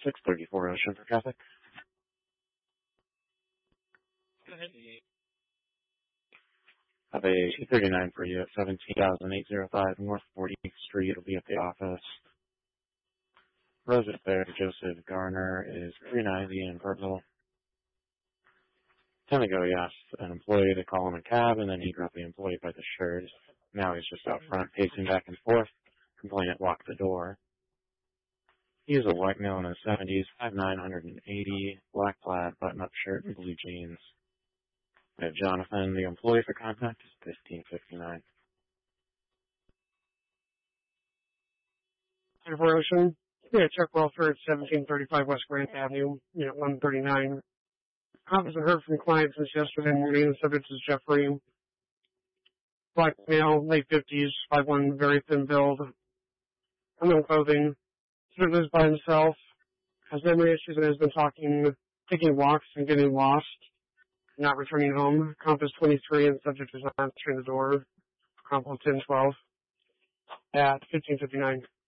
634 Ocean for traffic. Go ahead. Have a 239 for you at 17,805 North 40th Street. It'll be at the office. Resident there, Joseph Garner, is 390 in Purple. 10 ago, he asked an employee to call him a cab, and then he grabbed the employee by the shirt. Now he's just out front, pacing back and forth. Complainant locked the door. He is a white male in his 70s, 5'9", 180, black plaid, button-up shirt, and blue jeans. We have Jonathan, the employee for contact, is 1559. For Ocean, yeah, Chuck Welfare at 1735 West Grant Avenue, unit 139. Officer heard from client since yesterday morning. The subject is Jeffrey. Black male, late 50s, 5'1", very thin build. Unknown clothing. Sort of lives by himself. Has memory issues and has been taking walks and getting lost. Not returning home. Comp is 23 and the subject is not answering the door. Comp 1012 at 1559.